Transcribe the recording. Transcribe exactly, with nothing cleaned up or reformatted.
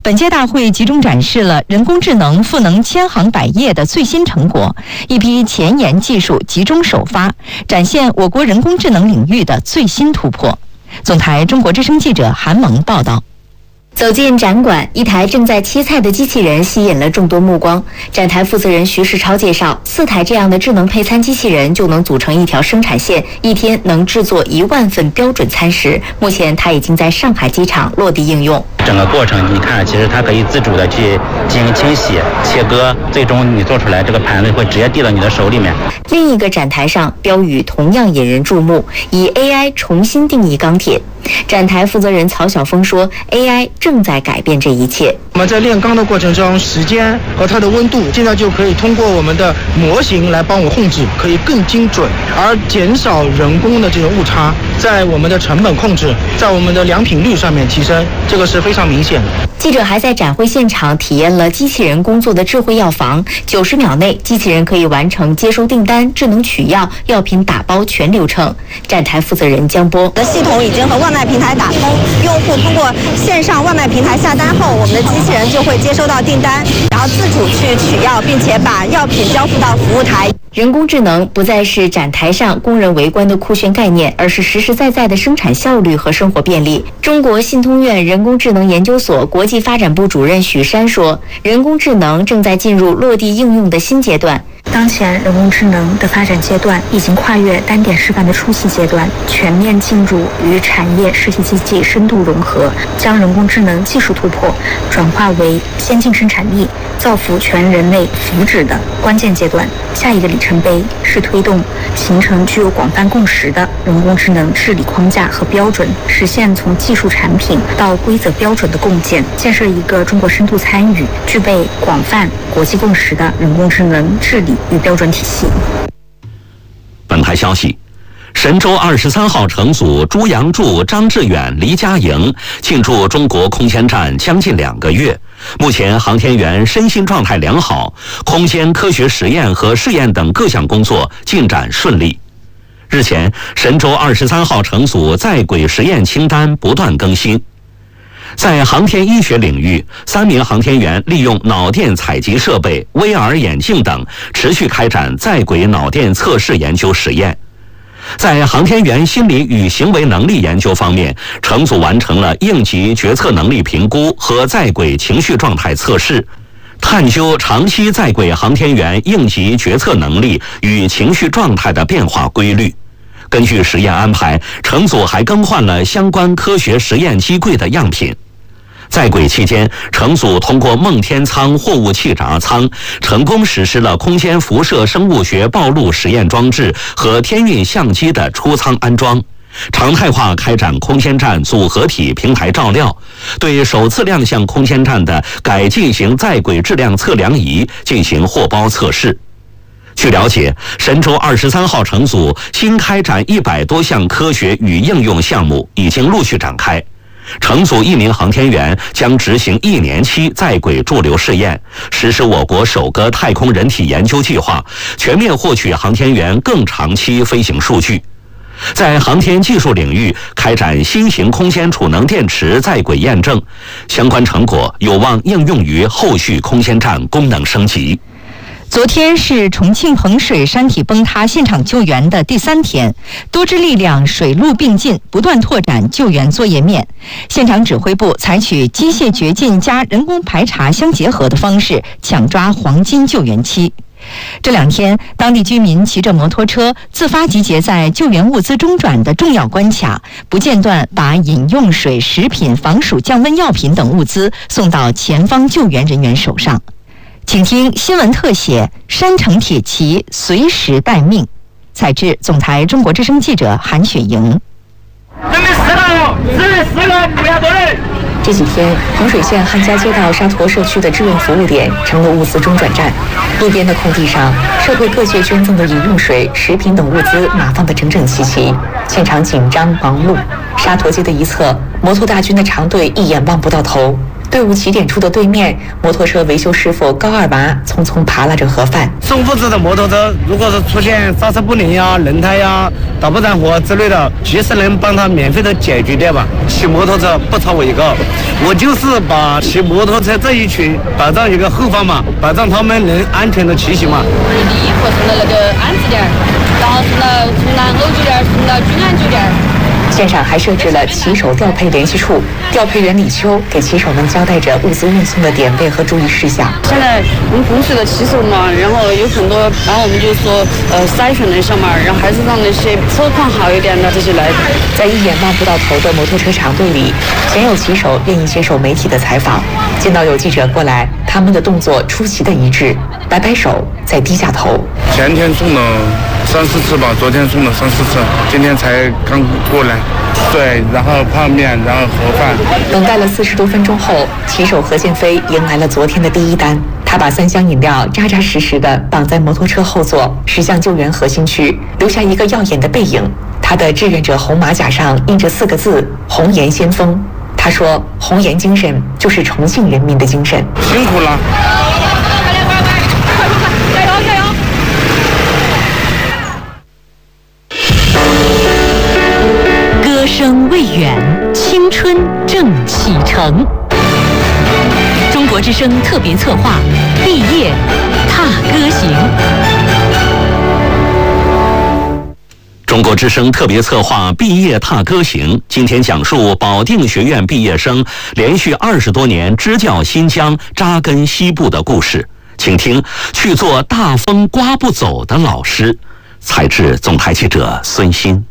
本届大会集中展示了人工智能赋能千行百业的最新成果，一批前沿技术集中首发，展现我国人工智能领域的最新突破。总台中国之声记者韩萌报道。 走进展馆，一台正在切菜的机器人吸引了众多目光。展台负责人徐世超介绍，四台这样的智能配餐机器人就能组成一条生产线，一天能制作一万份标准餐食。目前，它已经在上海机场落地应用。 整个过程，你看，其实它可以自主的去进行清洗、切割，最终你做出来这个盘子会直接递到你的手里面。 另一个展台上，标语同样引人注目，以 A I 重新定义钢铁。展台负责人曹晓峰说 ：“A I 正在改变这一切。 我们在炼钢的过程中，时间和它的温度，现在就可以通过我们的模型来帮我控制，可以更精准，而减少人工的这种误差，在我们的成本控制，在我们的良品率上面提升，这个是非常明显的。” 记者还在展会现场体验了机器人工作的智慧药房，九十秒内，机器人可以完成接收订单、智能取药、药品打包全流程。展台负责人江波：“ 的系统已经和外卖平台打通，用户通过线上外卖平台下单后，我们的机器人就会接收到订单，然后自主去取药，并且把药品交付到服务台。” 人工智能不再是展台上供人围观的酷炫概念，而是实实在在的生产效率和生活便利。中国信通院人工智能研究所国际发展部主任许山说：“人工智能正在进入落地应用的新阶段。” 当前人工智能的发展阶段已经跨越单点示范的初期阶段，全面进入与产业实体经济深度融合，将人工智能技术突破转化为先进生产力、造福全人类福祉的关键阶段。下一个里程碑是推动形成具有广泛共识的人工智能治理框架和标准，实现从技术产品到规则标准的共建，建设一个中国深度参与、具备广泛国际共识的人工智能治理与标准体系。 本台消息，神舟二十三号乘组朱杨柱、张志远、黎佳莹进驻中国空间站将近两个月，目前航天员身心状态良好，空间科学实验和试验等各项工作进展顺利。日前，神舟二十三号乘组在轨实验清单不断更新。在航天医学领域，三名航天员利用脑电采集设备、V R 眼镜等，持续开展在轨脑电测试研究实验。在航天员心理与行为能力研究方面，乘组完成了应急决策能力评估和在轨情绪状态测试，探究长期在轨航天员应急决策能力与情绪状态的变化规律。根据实验安排，乘组还更换了相关科学实验机柜的样品。在轨期间，乘组通过梦天舱货物气闸舱，成功实施了空间辐射生物学暴露实验装置和天运相机的出舱安装，常态化开展空间站组合体平台照料，对首次亮相空间站的改进型在轨质量测量仪进行货包测试。据了解，神舟二十三号乘组新开展一百多项科学与应用项目已经陆续展开。乘组一名航天员将执行一年期在轨驻留试验，实施我国首个太空人体研究计划，全面获取航天员更长期飞行数据。在航天技术领域开展新型空间储能电池在轨验证，相关成果有望应用于后续空间站功能升级。 昨天是重庆彭水山体崩塌现场救援的第三天，多支力量水陆并进，不断拓展救援作业面。现场指挥部采取机械掘进加人工排查相结合的方式，抢抓黄金救援期。这两天，当地居民骑着摩托车自发集结在救援物资中转的重要关卡，不间断把饮用水、食品、防暑降温药品等物资送到前方救援人员手上。请听新闻特写：山城铁骑随时待命。采制总台中国之声记者韩雪莹。 这几天，彭水县汉家街道沙坨社区的志愿服务点成了物资中转站。路边的空地上，社会各界捐赠的饮用水、食品等物资码放得整整齐齐，现场紧张忙碌。沙坨街的一侧，摩托大军的长队一眼望不到头。 队伍起点处的对面，摩托车维修师傅高二娃匆匆扒拉着盒饭。 送物资的摩托车，如果是出现刹车不灵呀、轮胎呀、打不燃火之类的，及时能帮他免费的解决掉吧。骑摩托车不超我一个，我就是把骑摩托车这一群保障一个后方嘛，保障他们能安全的骑行嘛。 第一步送到那个安置点，然后送到从南欧酒店送到君安酒店。 现场还设置了骑手调配联系处，调配员李秋给骑手们交代着物资运送的点位和注意事项。 现在我们公司的骑手嘛，然后有很多，然后我们就说呃筛选了一下嘛，然后还是让那些车况好一点的这些来。 在一眼望不到头的摩托车长队里，鲜有骑手愿意接受媒体的采访。见到有记者过来，他们的动作出奇的一致，摆摆手，再低下头。 前天送了三四次吧，昨天送了三四次，今天才刚过来。对，然后泡面，然后盒饭。 等待了四十多分钟后，骑手何建飞迎来了昨天的第一单。他把三箱饮料扎扎实实地绑在摩托车后座，驶向救援核心区，留下一个耀眼的背影。他的志愿者红马甲上印着四个字：红颜先锋。他说，红颜精神就是重庆人民的精神。 辛苦了。 歌声未远，青春正启程。中国之声特别策划《毕业踏歌行》。 中国之声特别策划《毕业踏歌行》，今天讲述保定学院毕业生连续二十多年支教新疆、扎根西部的故事。请听去做大风刮不走的老师。采制总台记者孙鑫。